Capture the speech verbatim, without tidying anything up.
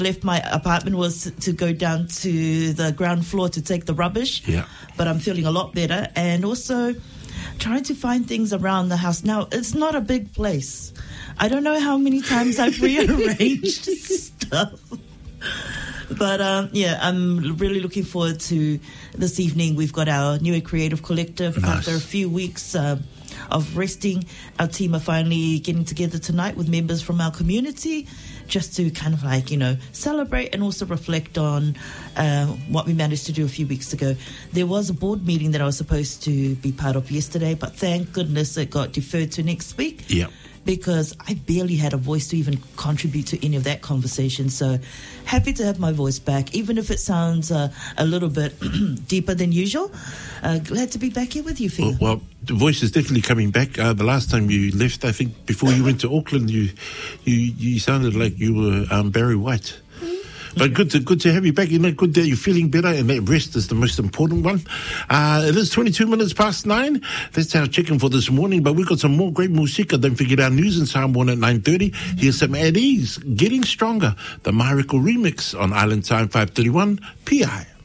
left my apartment was to go down to the ground floor to take the rubbish. Yeah. But I'm feeling a lot better. And also trying to find things around the house. Now, it's not a big place. I don't know how many times I've rearranged stuff. But, um, yeah, I'm really looking forward to this evening. We've got our New Creative Collective. Nice. After a few weeks uh, of resting, our team are finally getting together tonight with members from our community just to kind of like, you know, celebrate and also reflect on uh, what we managed to do a few weeks ago. There was a board meeting that I was supposed to be part of yesterday, but thank goodness it got deferred to next week. Yeah. Because I barely had a voice to even contribute to any of that conversation. So happy to have my voice back, even if it sounds uh, a little bit deeper than usual. Uh, glad to be back here with you, Phil. Well, well, the voice is definitely coming back. Uh, the last time you left, I think, before you went to Auckland, you you, you sounded like you were um, Barry White. But good to good to have you back. You know, good that you're feeling better, and that rest is the most important one. Uh, it is twenty-two minutes past nine. That's our check-in for this morning. But we've got some more great music. Don't forget our news and Psalm one at nine thirty. Here's some At Ease, Getting Stronger, the Miracle remix on Island Time five thirty-one P I.